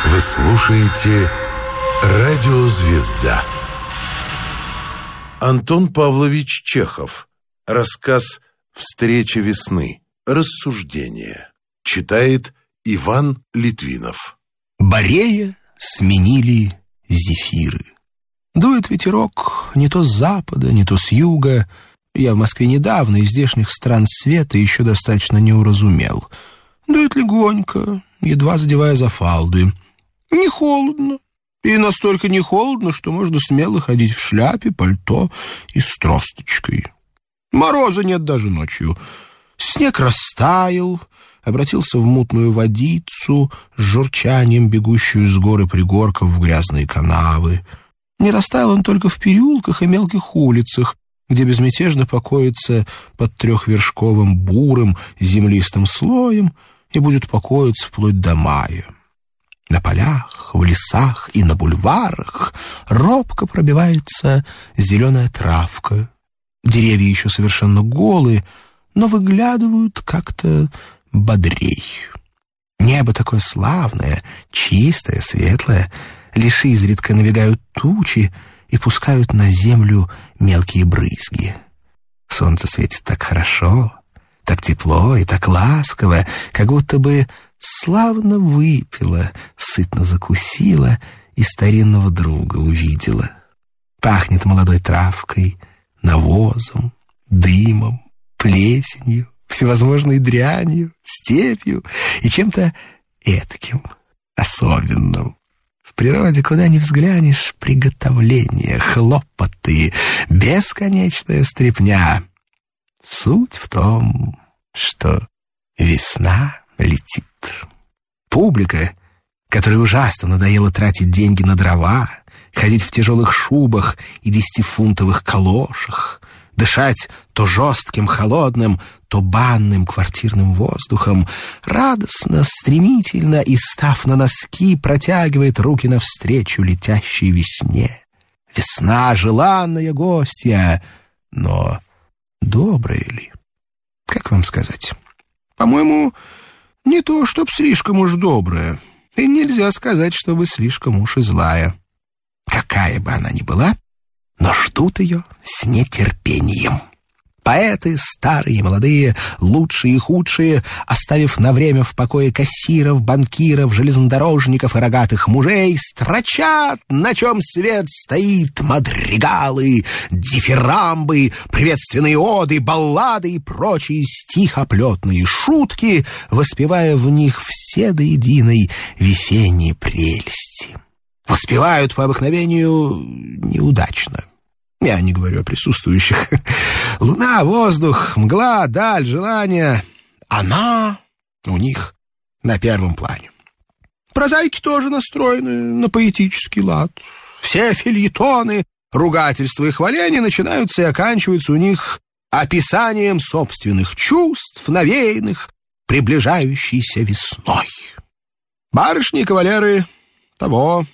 Вы слушаете «Радио Звезда». Антон Павлович Чехов. Рассказ «Встреча весны. Рассуждение». Читает Иван Литвинов. Борея сменили зефиры. Дует ветерок не то с запада, не то с юга. Я в Москве недавно, из здешних стран света еще достаточно не уразумел. Дует легонько, едва задевая за фалды. Не холодно. И настолько не холодно, что можно смело ходить в шляпе, пальто и с тросточкой. Мороза нет даже ночью. Снег растаял, обратился в мутную водицу, с журчанием бегущую с горы пригорков в грязные канавы. Не растаял он только в переулках и мелких улицах, где безмятежно покоится под трехвершковым бурым землистым слоем и будет покоиться вплоть до мая. На полях, в лесах и на бульварах робко пробивается зеленая травка. Деревья еще совершенно голые, но выглядывают как-то бодрей. Небо такое славное, чистое, светлое. Лишь изредка набегают тучи и пускают на землю мелкие брызги. Солнце светит так хорошо, так тепло и так ласково, как будто бы славно выпила, сытно закусила и старинного друга увидела. Пахнет молодой травкой, навозом, дымом, плесенью, всевозможной дрянью, степью и чем-то этаким, особенным. В природе, куда ни взглянешь, приготовления, хлопоты, бесконечная стряпня. Суть в том, что весна летит. Публика, которой ужасно надоело тратить деньги на дрова, ходить в тяжелых шубах и 10-фунтовых калошах, дышать то жестким, холодным, то банным квартирным воздухом, радостно, стремительно и, став на носки, протягивает руки навстречу летящей весне. Весна — желанная гостья, но добрая ли? Как вам сказать? По-моему, не то, чтоб слишком уж добрая, и нельзя сказать, чтобы слишком уж и злая. Какая бы она ни была, но ждут ее с нетерпением. Поэты, старые и молодые, лучшие и худшие, оставив на время в покое кассиров, банкиров, железнодорожников и рогатых мужей, строчат, на чем свет стоит, мадригалы, дифирамбы, приветственные оды, баллады и прочие стихоплетные шутки, воспевая в них все до единой весенние прелести. Воспевают по обыкновению неудачно. Я не говорю о присутствующих. Луна, воздух, мгла, даль, желание. Она у них на первом плане. Прозаики тоже настроены на поэтический лад. Все фельетоны, ругательства и хваления начинаются и оканчиваются у них описанием собственных чувств, навеянных приближающейся весной. Барышни и кавалеры того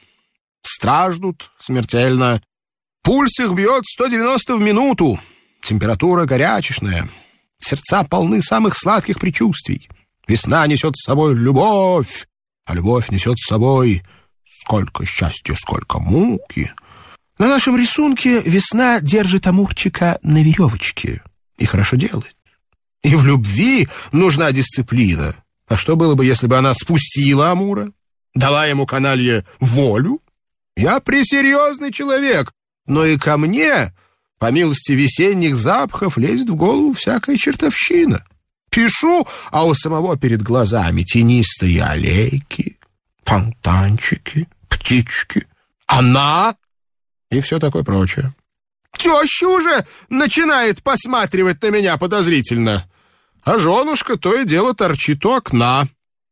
страждут смертельно. Пульс их бьет 190 в минуту. Температура горячечная. Сердца полны самых сладких предчувствий. Весна несет с собой любовь, а любовь несет с собой сколько счастья, сколько муки. На нашем рисунке весна держит амурчика на веревочке. И хорошо делает. И в любви нужна дисциплина. А что было бы, если бы она спустила амура, дала ему каналье волю? Я пресерьезный человек, но и ко мне, по милости весенних запахов, лезет в голову всякая чертовщина. Пишу, а у самого перед глазами тенистые аллейки, фонтанчики, птички, она и все такое прочее. Теща уже начинает посматривать на меня подозрительно, а женушка то и дело торчит у окна.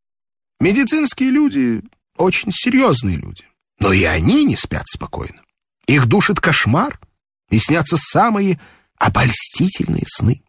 Медицинские люди очень серьезные люди, но и они не спят спокойно. Их душит кошмар, и снятся самые обольстительные сны.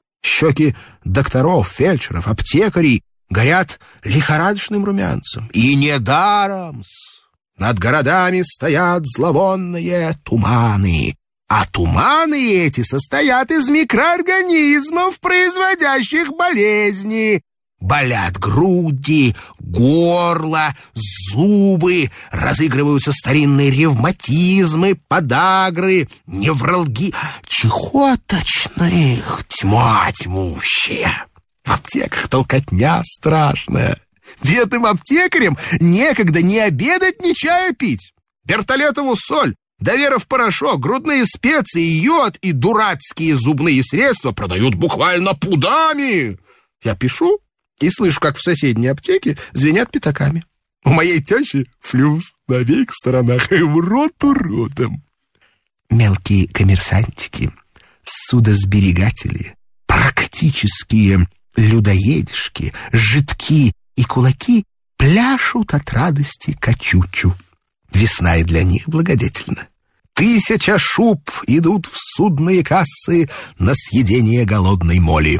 Щеки докторов, фельдшеров, аптекарей горят лихорадочным румянцем. И недаром над городами стоят зловонные туманы. А туманы эти состоят из микроорганизмов, производящих болезни. Болят груди, горло, зубы, разыгрываются старинные ревматизмы, подагры, невралгии, чехоточных, тьма тьмущая. В аптеках толкотня страшная. Бедным аптекарям некогда ни обедать, ни чая пить. Бертолетову соль, Доверов порошок, грудные специи, йод и дурацкие зубные средства продают буквально пудами. Я пишу и слышу, как в соседней аптеке звенят пятаками. У моей тещи флюс на обеих сторонах, и в рот уродом. Мелкие коммерсантики, судосберегатели, практические людоедишки, жидки и кулаки пляшут от радости качучу. Весна и для них благодетельна. 1000 шуб идут в судные кассы на съедение голодной моли.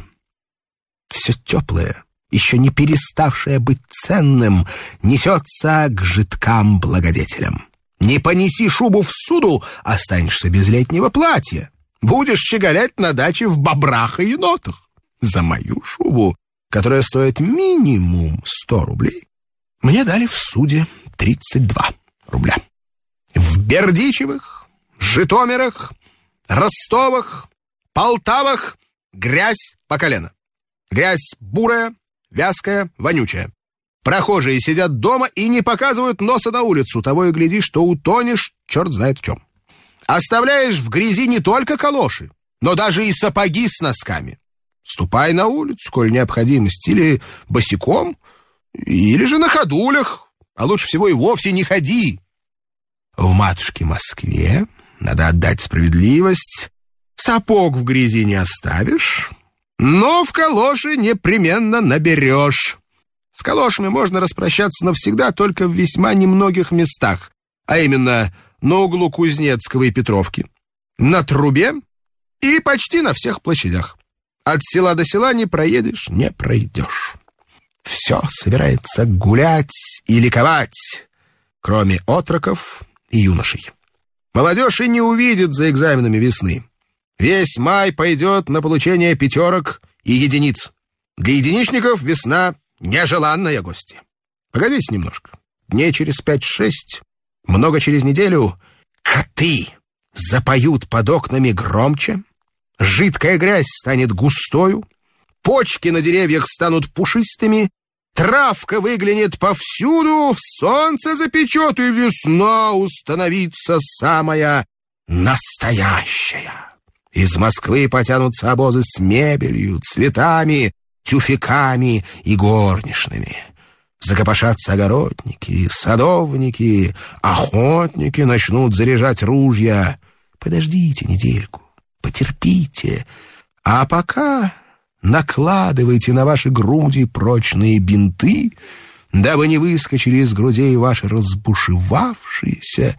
Все теплое, еще не переставшее быть ценным, несется к жидкам-благодетелям. Не понеси шубу в суду, останешься без летнего платья. Будешь щеголять на даче в бобрах и енотах. За мою шубу, которая стоит минимум 100 рублей, мне дали в суде 32 рубля. В Бердичевых, Житомирах, Ростовах, Полтавах грязь по колено. Грязь бурая, вязкая, вонючая. Прохожие сидят дома и не показывают носа на улицу. Того и гляди, что утонешь, черт знает в чем. Оставляешь в грязи не только калоши, но даже и сапоги с носками. Ступай на улицу, коль необходимость, или босиком, или же на ходулях, а лучше всего и вовсе не ходи. В матушке Москве, надо отдать справедливость, сапог в грязи не оставишь, но в калоши непременно наберешь. С калошами можно распрощаться навсегда только в весьма немногих местах, а именно на углу Кузнецкого и Петровки, на Трубе и почти на всех площадях. От села до села не проедешь, не пройдешь. Все собирается гулять и ликовать, кроме отроков и юношей. Молодежь и не увидит за экзаменами весны. Весь май пойдет на получение 5 и единиц. Для единичников весна — нежеланная гостья. Погодите немножко. Дней через 5-6, много через неделю, коты запоют под окнами громче, жидкая грязь станет густою, почки на деревьях станут пушистыми, травка выглянет повсюду, солнце запечет, и весна установится самая настоящая. Из Москвы потянутся обозы с мебелью, цветами, тюфяками и горничными. Закопошатся огородники, садовники, охотники начнут заряжать ружья. Подождите недельку, потерпите, а пока накладывайте на ваши груди прочные бинты, дабы не выскочили из грудей ваши разбушевавшиеся,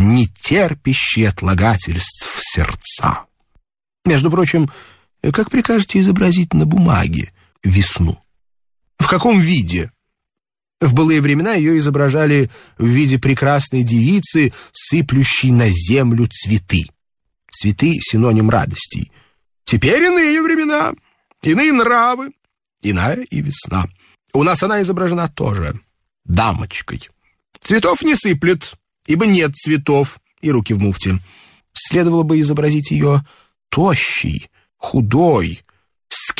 нетерпящие отлагательств сердца. Между прочим, как прикажете изобразить на бумаге весну? В каком виде? В былые времена ее изображали в виде прекрасной девицы, сыплющей на землю цветы. Цветы — синоним радостей. Теперь иные времена, иные нравы, иная и весна. У нас она изображена тоже дамочкой. Цветов не сыплет, ибо нет цветов, и руки в муфте. Следовало бы изобразить ее тощей, худой,